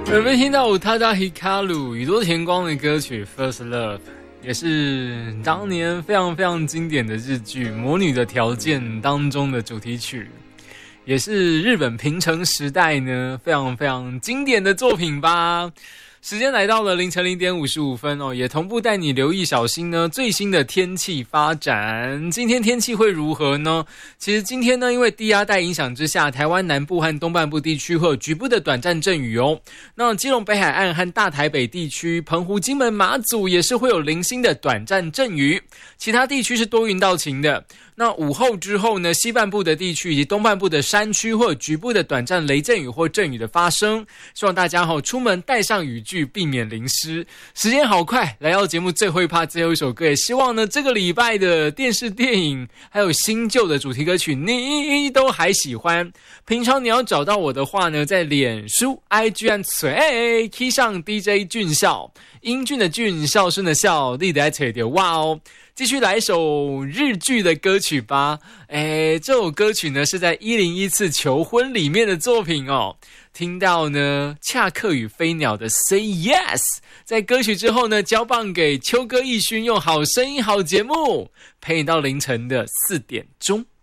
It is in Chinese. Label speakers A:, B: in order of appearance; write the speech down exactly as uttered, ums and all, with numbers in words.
A: 有没有听到塔达希卡鲁宇多田光的歌曲《First Love》，也是当年非常非常经典的日剧《魔女的条件》当中的主题曲，也是日本平成时代呢非常非常经典的作品吧。时间来到了凌晨零点五十五分哦，也同步带你留意小心呢最新的天气发展。今天天气会如何呢？其实今天呢，因为低压带影响之下，台湾南部和东半部地区会有局部的短暂阵雨哦。那基隆北海岸和大台北地区、澎湖、金门、马祖也是会有零星的短暂阵雨，其他地区是多云到晴的。那午后之后呢，西半部的地区以及东半部的山区会有局部的短暂雷阵雨或阵雨的发生，希望大家齁出门带上雨具，避免淋湿。时间好快，来到节目最后一趴最后一首歌，也希望呢这个礼拜的电视电影还有新旧的主题歌曲你都还喜欢。平常你要找到我的话呢，在脸书 I G 和嘴 key 上 D J 俊孝，英俊的俊，孝顺的孝，你在吹的哇哦。继续来一首日剧的歌曲吧。诶，这首歌曲呢是在一零一次求婚里面的作品哦。听到呢恰克与飞鸟的 Say Yes， 在歌曲之后呢，交棒给秋歌义勋，用好声音好节目陪你到凌晨的四点钟。